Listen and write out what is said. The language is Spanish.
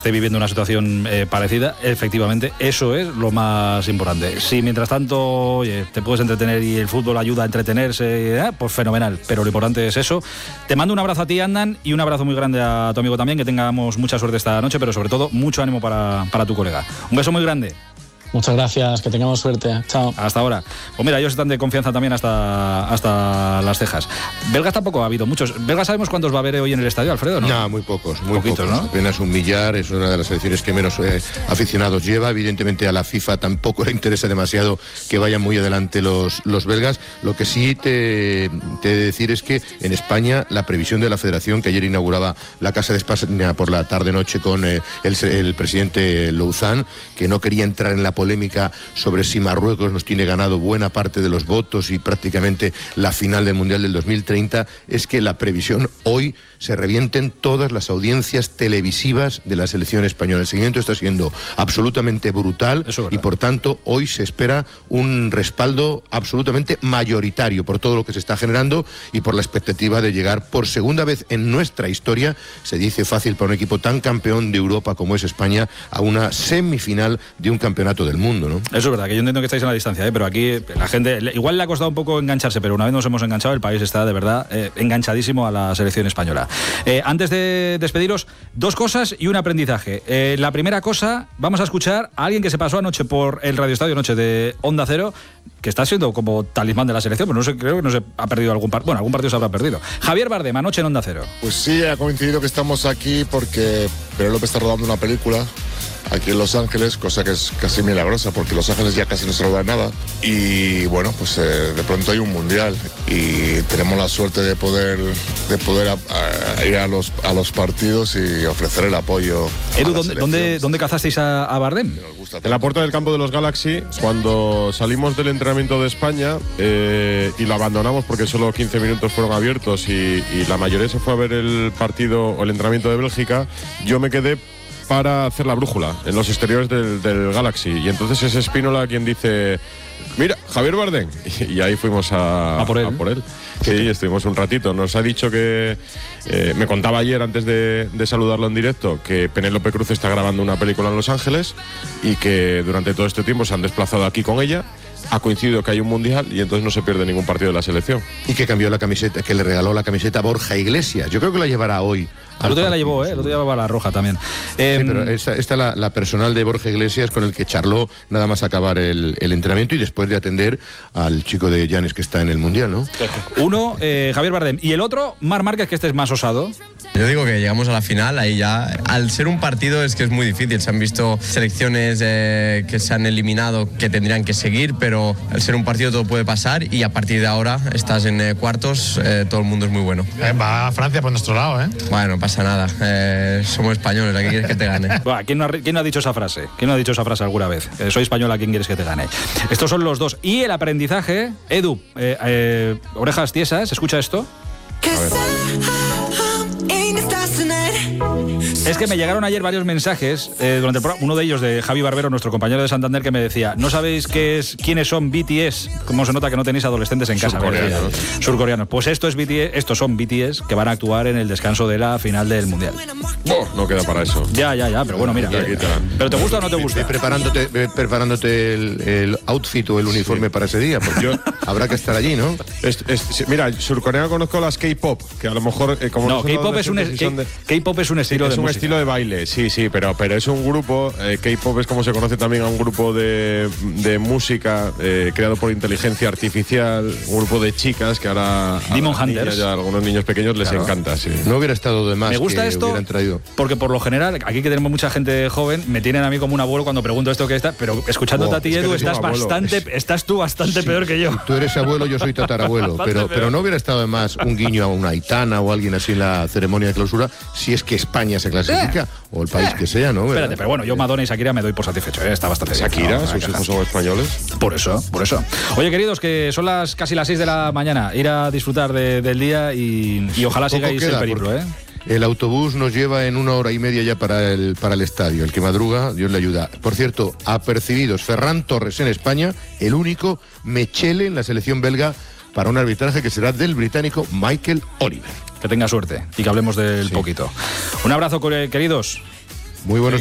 esté viviendo una situación parecida, efectivamente, eso es lo más importante. Si mientras tanto, oye, te puedes entretener y el fútbol ayuda a entretenerse, pues fenomenal, pero lo importante es eso. Te mando un abrazo a ti, Adnan, y un abrazo muy grande a tu amigo también, que tengamos mucha suerte esta noche, pero sobre todo, mucho ánimo para tu colega. Un beso muy grande. Muchas gracias, que tengamos suerte. Chao. Hasta ahora. Pues mira, ellos están de confianza también hasta las cejas. Belgas tampoco ha habido muchos. Belgas sabemos cuántos va a haber hoy en el estadio, Alfredo, ¿no? No, muy pocos, ¿no? Apenas 1 millar, es una de las selecciones que menos aficionados lleva. Evidentemente a la FIFA tampoco le interesa demasiado que vayan muy adelante los belgas. Lo que sí te he de decir es que en España la previsión de la Federación, que ayer inauguraba la Casa de España por la tarde-noche con el presidente Louzán, que no quería entrar en la polémica sobre si Marruecos nos tiene ganado buena parte de los votos y prácticamente la final del Mundial del 2030, es que la previsión hoy se revienten todas las audiencias televisivas de la selección española. El seguimiento está siendo absolutamente brutal y por tanto hoy se espera un respaldo absolutamente mayoritario por todo lo que se está generando y por la expectativa de llegar por segunda vez en nuestra historia, se dice fácil para un equipo tan campeón de Europa como es España, a una semifinal de un campeonato del mundo, ¿no? Eso es verdad, que yo entiendo que estáis en la distancia, pero aquí la gente, igual le ha costado un poco engancharse, pero una vez nos hemos enganchado, el país está de verdad enganchadísimo a la selección española. Antes de despediros, 2 cosas y un aprendizaje. La primera cosa, vamos a escuchar a alguien que se pasó anoche por el Radio Estadio Noche de Onda Cero, que está siendo como talismán de la selección, pero no sé, creo que no se ha perdido algún partido. Bueno, algún partido se habrá perdido. Javier Bardem, anoche en Onda Cero. Pues sí, ha coincidido que estamos aquí porque Penélope está rodando una película aquí en Los Ángeles, cosa que es casi milagrosa porque Los Ángeles ya casi no se roda nada y bueno, pues de pronto hay un mundial y tenemos la suerte de poder ir a los partidos y ofrecer el apoyo. Edu, ¿dónde cazasteis a Bardem? En la puerta del campo de los Galaxy, cuando salimos del entrenamiento de España y lo abandonamos porque solo 15 minutos fueron abiertos y la mayoría se fue a ver el partido o el entrenamiento de Bélgica, yo me quedé para hacer la brújula en los exteriores del Galaxy y entonces es Espínola quien dice: mira, Javier Bardem, y ahí fuimos a por él. Sí, estuvimos un ratito. Nos ha dicho que me contaba ayer antes de saludarlo en directo que Penélope Cruz está grabando una película en Los Ángeles y que durante todo este tiempo se han desplazado aquí con ella. Ha coincidido que hay un mundial y entonces no se pierde ningún partido de la selección. Y que cambió la camiseta, que le regaló la camiseta a Borja Iglesias. Yo creo que la llevará hoy. El otro día la llevó, el otro día llevaba la roja también. Sí, pero esta la personal de Borja Iglesias con el que charló nada más acabar el entrenamiento y después de atender al chico de Llanes que está en el mundial, ¿no? Uno, Javier Bardem, y el otro, Marc Márquez, que este es más osado. Yo digo que llegamos a la final, ahí ya, al ser un partido es que es muy difícil, se han visto selecciones que se han eliminado que tendrían que seguir, pero al ser un partido todo puede pasar y a partir de ahora estás en cuartos, todo el mundo es muy bueno. Va a Francia por nuestro lado, ¿eh? Bueno, pasa nada, somos españoles, ¿a qué quieres que te gane? Buah, ¿quién no ha dicho esa frase? ¿Quién no ha dicho esa frase alguna vez? Soy español, ¿a quién quieres que te gane? Estos son los dos. Y el aprendizaje, Edu, orejas tiesas, escucha esto. Es que me llegaron ayer varios mensajes durante el programa, uno de ellos de Javi Barbero, nuestro compañero de Santander, que me decía: ¿no sabéis quiénes son BTS? ¿Cómo se nota que no tenéis adolescentes en casa? Surcoreanos. Pues estos son BTS que van a actuar en el descanso de la final del Mundial. No queda para eso. Ya, pero bueno, mira. ¿Pero te gusta o no te gusta? Preparándote el outfit o el uniforme para ese día, porque habrá que estar allí, ¿no? Mira, surcoreano conozco las K-pop, que a lo mejor como K-pop es un estilo de música. Estilo de baile, sí, pero es un grupo, K-pop es como se conoce también a un grupo de música creado por inteligencia artificial, un grupo de chicas que ahora Demon Hunters, a algunos niños pequeños les encanta, sí. No hubiera estado de más. Me gusta que esto hubieran traído. porque por lo general, aquí que tenemos mucha gente joven, me tienen a mí como un abuelo cuando pregunto esto que está, pero escuchándote a ti, Edu, estás tú bastante peor que yo. Tú eres abuelo, yo soy tatarabuelo, pero no hubiera estado de más un guiño a una Aitana o alguien así en la ceremonia de clausura, si es que España se clasifica, o el país que sea, ¿no? Espérate, pero bueno, yo Madonna y Shakira me doy por satisfecho, está bastante bien. Shakira, sus hijos son españoles. Por eso. Oye, queridos, que son casi las 6 de la mañana, ir a disfrutar del día y ojalá sigáis el periplo, ¿eh? El autobús nos lleva en 1 hora y media ya para el estadio. El que madruga, Dios le ayuda. Por cierto, apercibidos Ferran Torres en España, el único Mechele en la selección belga para un arbitraje que será del británico Michael Oliver. Que tenga suerte y que hablemos del poquito. Un abrazo, queridos. Muy buenos